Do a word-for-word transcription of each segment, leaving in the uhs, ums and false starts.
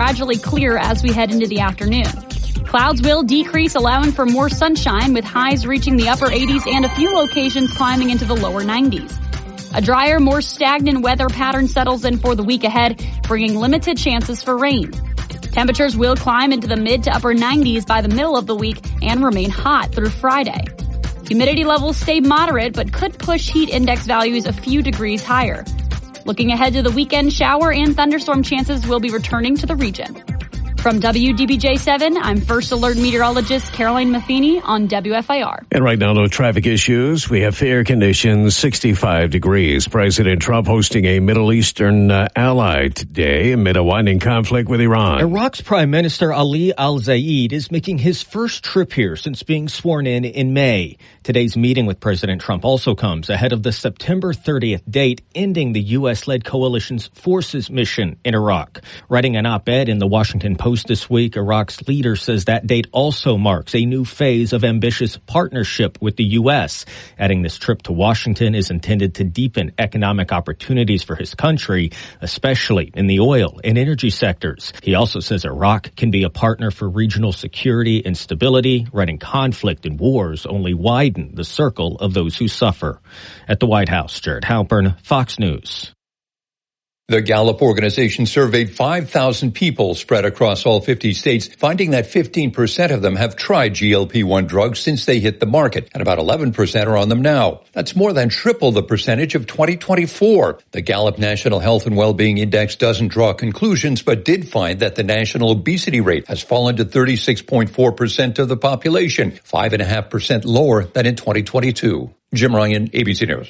gradually clear as we head into the afternoon. Clouds will decrease, allowing for more sunshine, with highs reaching the upper eighties and a few locations climbing into the lower nineties. A drier, more stagnant weather pattern settles in for the week ahead, bringing limited chances for rain. Temperatures will climb into the mid to upper nineties by the middle of the week and remain hot through Friday. Humidity levels stay moderate but could push heat index values a few degrees higher. Looking ahead to the weekend, shower and thunderstorm chances will be returning to the region. From W D B J seven, I'm First Alert Meteorologist Caroline Matheny on W F I R. And right now, no traffic issues. We have fair conditions, sixty-five degrees. President Trump hosting a Middle Eastern uh, ally today amid a winding conflict with Iran. Iraq's Prime Minister Ali al-Zayed is making his first trip here since being sworn in in May. Today's meeting with President Trump also comes ahead of the September thirtieth date ending the U S-led coalition's forces mission in Iraq. Writing an op-ed in the Washington Post this week, Iraq's leader says that date also marks a new phase of ambitious partnership with the U S. Adding this trip to Washington is intended to deepen economic opportunities for his country, especially in the oil and energy sectors. He also says Iraq can be a partner for regional security and stability, writing conflict and wars only widen the circle of those who suffer. At the White House, Jared Halpern, Fox News. The Gallup organization surveyed five thousand people spread across all fifty states, finding that fifteen percent of them have tried G L P one drugs since they hit the market, and about eleven percent are on them now. That's more than triple the percentage of twenty twenty-four. The Gallup National Health and Wellbeing Index doesn't draw conclusions, but did find that the national obesity rate has fallen to thirty-six point four percent of the population, five point five percent lower than in twenty twenty-two. Jim Ryan, A B C News.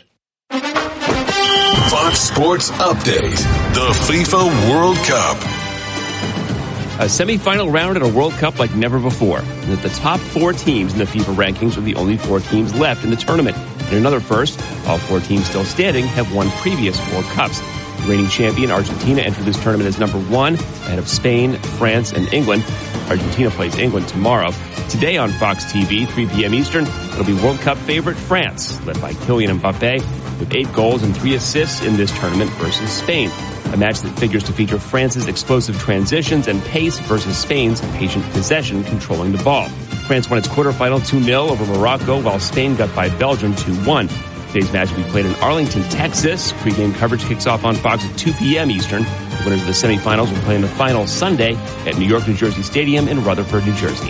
Fox Sports Update. The FIFA World Cup. A semifinal round at a World Cup like never before. And that the top four teams in the FIFA rankings are the only four teams left in the tournament. In another first, all four teams still standing have won previous World Cups. The reigning champion Argentina entered this tournament as number one, ahead of Spain, France, and England. Argentina plays England tomorrow. Today on Fox T V, three p.m. Eastern, it'll be World Cup favorite France, led by Kylian Mbappe, with eight goals and three assists in this tournament versus Spain. A match that figures to feature France's explosive transitions and pace versus Spain's patient possession controlling the ball. France won its quarterfinal two nil over Morocco, while Spain got by Belgium two one. Today's match will be played in Arlington, Texas. Pre-game coverage kicks off on Fox at two p.m. Eastern. The winners of the semifinals will play in the final Sunday at New York, New Jersey Stadium in Rutherford, New Jersey.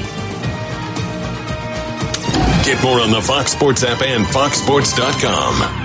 Get more on the Fox Sports app and fox sports dot com.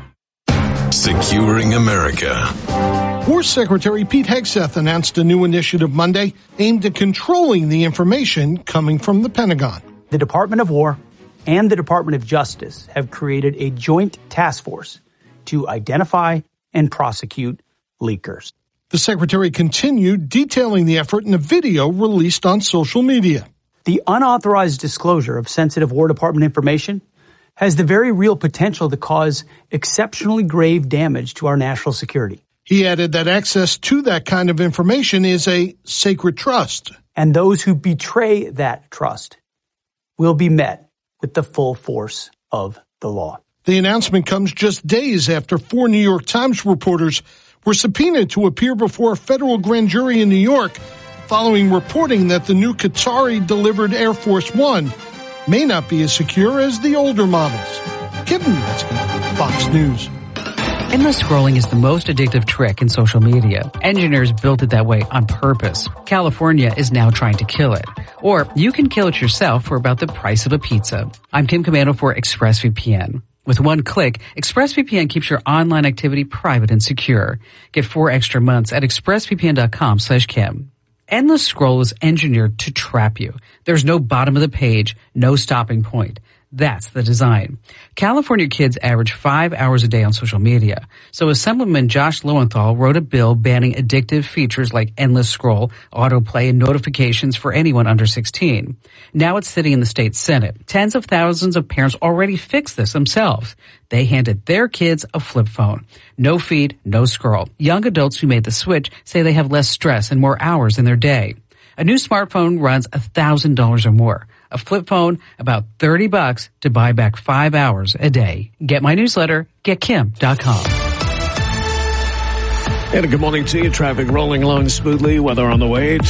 Securing America. War Secretary Pete Hegseth announced a new initiative Monday aimed at controlling the information coming from the Pentagon. The Department of War and the Department of Justice have created a joint task force to identify and prosecute leakers. The Secretary continued detailing the effort in a video released on social media. The unauthorized disclosure of sensitive War Department information has the very real potential to cause exceptionally grave damage to our national security. He added that access to that kind of information is a sacred trust. And those who betray that trust will be met with the full force of the law. The announcement comes just days after four New York Times reporters were subpoenaed to appear before a federal grand jury in New York following reporting that the new Qatari-delivered Air Force One may not be as secure as the older models. Kevin Metzke, Fox News. Endless scrolling is the most addictive trick in social media. Engineers built it that way on purpose. California is now trying to kill it. Or you can kill it yourself for about the price of a pizza. I'm Kim Commando for ExpressVPN. With one click, ExpressVPN keeps your online activity private and secure. Get four extra months at expressvpn.com slash Kim. Endless scroll is engineered to trap you. There's no bottom of the page, no stopping point. That's the design. California kids average five hours a day on social media. So Assemblyman Josh Lowenthal wrote a bill banning addictive features like endless scroll, autoplay, and notifications for anyone under sixteen. Now it's sitting in the state Senate. Tens of thousands of parents already fixed this themselves. They handed their kids a flip phone. No feed, no scroll. Young adults who made the switch say they have less stress and more hours in their day. A new smartphone runs one thousand dollars or more. A flip phone, about thirty bucks to buy back five hours a day. Get my newsletter, get kim dot com. And a good morning to you. Traffic rolling along smoothly. Weather on the way.